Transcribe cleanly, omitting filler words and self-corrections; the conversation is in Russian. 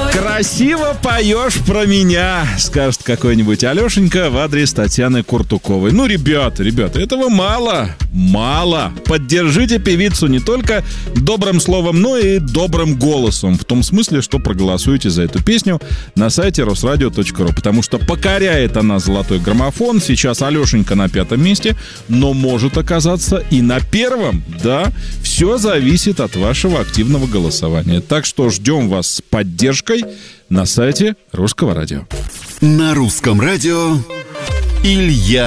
Красиво поешь про меня, скажет какой-нибудь Алешенька в адрес Татьяны Куртуковой. Ну, ребята, этого мало. Поддержите певицу не только добрым словом, но и добрым голосом. В том смысле, что проголосуете за эту песню на сайте rosradio.ru. Потому что покоряет она золотой граммофон. Сейчас Алешенька на 5-м месте, но может оказаться и на 1-м. Да, все зависит от вашего активного голосования. Так что ждем вас с поддержкой на сайте Русского радио. На Русском радио Илья